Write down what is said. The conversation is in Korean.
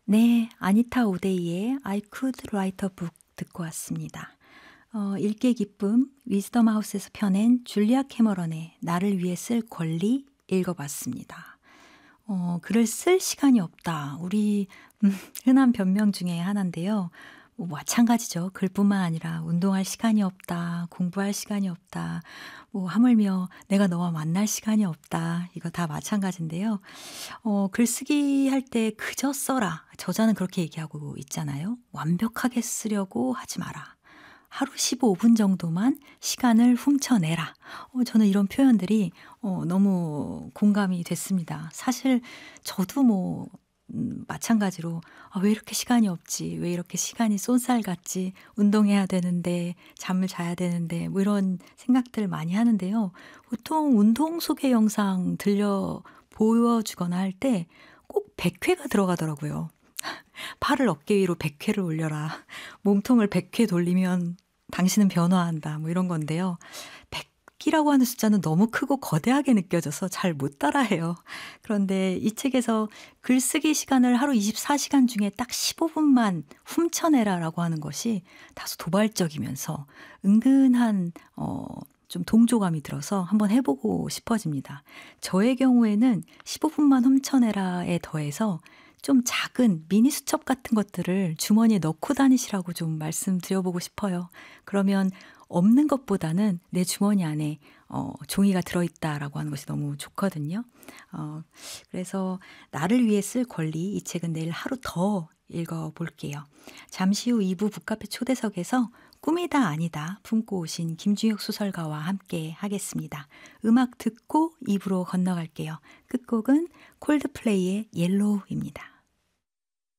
네, 아니타 오데이의 I could write a book 듣고 왔습니다. 읽기의 기쁨, 위즈덤 하우스에서 펴낸 줄리아 캐머런의 나를 위해 쓸 권리 읽어봤습니다. 글을 쓸 시간이 없다. 우리 흔한 변명 중에 하나인데요. 뭐 마찬가지죠. 글뿐만 아니라 운동할 시간이 없다, 공부할 시간이 없다, 뭐 하물며 내가 너와 만날 시간이 없다. 이거 다 마찬가지인데요. 글쓰기 할 때 그저 써라. 저자는 그렇게 얘기하고 있잖아요. 완벽하게 쓰려고 하지 마라. 하루 15분 정도만 시간을 훔쳐내라. 저는 이런 표현들이 너무 공감이 됐습니다. 사실 저도 뭐 마찬가지로 '아 왜 이렇게 시간이 없지? 왜 이렇게 시간이 쏜살 같지? 운동해야 되는데 잠을 자야 되는데.' 뭐 이런 생각들 많이 하는데요. 보통 운동 소개 영상 들려 보여 주거나 할 때 꼭 100 회가 들어가더라고요. "팔을 어깨 위로 100 회를 올려라. 몸통을 100회 돌리면 당신은 변화한다." 뭐 이런 건데요. 100 이라고 하는 숫자는 너무 크고 거대하게 느껴져서 잘 못 따라해요. 그런데 이 책에서 "글쓰기 시간을 하루 24 시간 중에 딱 15 분만 훔쳐내라."라고 하는 것이 다소 도발적이면서 은근한 좀 동조감이 들어서 한번 해 보고 싶어집니다. 저의 경우에는 "15 분만 훔쳐내라."에 더해서 좀 작은 미니 수첩 같은 것들을 주머니에 넣고 다니시라고 좀 말씀드려 보고 싶어요. 그러면 없는 것보다는 내 주머니 안에 '종이가 들어 있다.'라고 하는 것이 너무 좋거든요. 그래서 나를 위해 쓸 권리 이 책은 내일 하루 더 읽어 볼게요. 잠시 후 2부 북카페 초대석에서 꿈이다 아니다 품고 오신 김주혁 소설가와 함께 하겠습니다. 음악 듣고 2 부로 건너갈게요. 끝곡은 콜드플레이의 옐로우입니다.